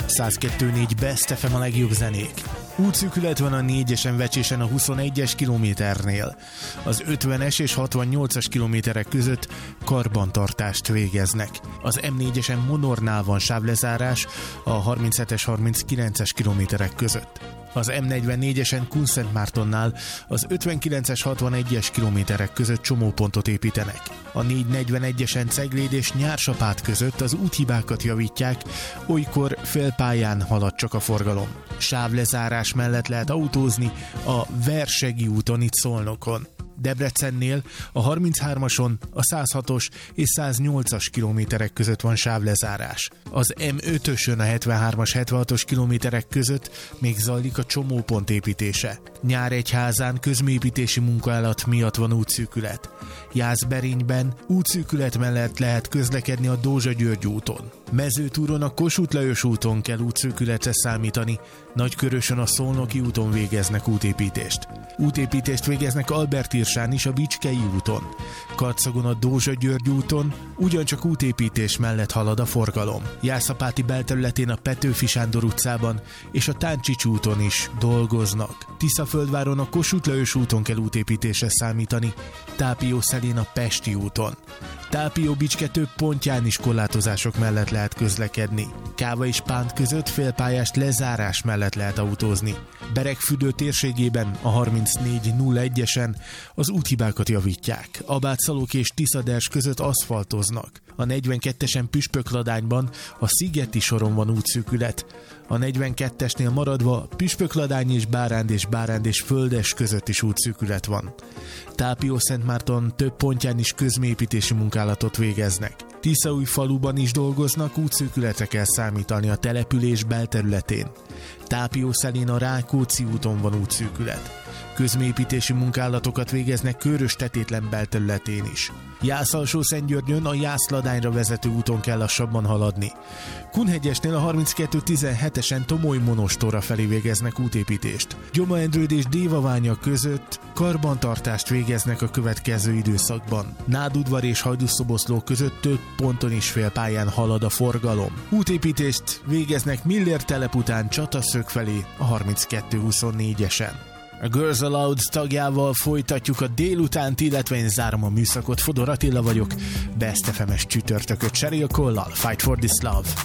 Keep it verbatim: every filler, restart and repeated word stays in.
száz kettő pont négy Best ef em a legjobb zenék. Útszűkület van a négyesen Vecsésen a huszonegyes kilométernél. Az ötvenes és hatvannyolcas kilométerek között karbantartást végeznek. Az em négyesen Monornál van sávlezárás a harminchetes harminckilences kilométerek között. Az em negyvennégyesen Kunszentmártonnál az ötvenkilences hatvanegyes kilométerek között csomópontot építenek. A négyszáznegyvenegyesen Cegléd és Nyársapát között az úthibákat javítják, olykor félpályán halad csak a forgalom. Sávlezárás mellett lehet autózni a Versegi úton itt Szolnokon. Debrecennél a harminchármason, a száz hatos és száz nyolcas kilométerek között van sávlezárás. Az em ötösön a hetvenhármas hetvenhatos kilométerek között még zajlik a csomópont építése. Nyíregyházán közműépítési munkálat miatt van útszűkület. Jászberényben útszűkület mellett lehet közlekedni a Dózsa-György úton. Mezőtúron a Kossuth Lajos úton kell útszűkületre számítani, Nagykörösön a Szolnoki úton végeznek útépítést. Útépítést végeznek Albertirsán is a Bicskei úton. Karcagon a Dózsa-György úton ugyancsak útépítés mellett halad a forgalom. Jászapáti belterületén a Petőfi Sándor utcában és a Táncsics úton is dolgoznak. Tiszaföldváron a Kossuth Lajos úton kell útépítésre számítani, Tápiószelén a Pesti úton. Tápió-Bicske több pontján is korlátozások mellett lehet közlekedni. Káva és Pánt között félpályás lezárás mellett lehet autózni. Beregfürdő térségében a harmincnégy nulla egyesen az úthibákat javítják. Abátszalók és Tiszaders között aszfaltoznak. A negyvenkettesen Püspökladányban a Szigeti soron van útszűkület. A negyvenkettesnél maradva Püspökladány és Báránd és Báránd és Földes között is útszűkület van. Tápió-Szentmárton több pontján is közműépítési munkálatot végeznek. Tiszaújfaluban is dolgoznak, útszűkületre kell számítani a település belterületén. Tápiószelén a Rákóczi úton van útszűkület. Közműépítési munkálatokat végeznek Körös-Tetétlen belterületén is. Jász-Alsó-Szentgyörgyön a Jászladányra vezető úton kell lassabban haladni. Kunhegyesnél a harminckettő tizenhetesen Tomoly-Monostorra felé végeznek útépítést. Gyoma-Endrőd és Dévaványa között karbantartást végeznek a következő időszakban. Nádudvar és Hajdúszoboszló között több ponton is félpályán halad a forgalom. Útépítést végeznek Millér telep után Csataszög felé a harminckettő huszonnégyesen. A Girls Aloud tagjával folytatjuk a délutánt, illetve én zárom a műszakot. Fodor Attila vagyok, Best ef em-es csütörtököt Sheryl Cole-lal, Fight for this Love.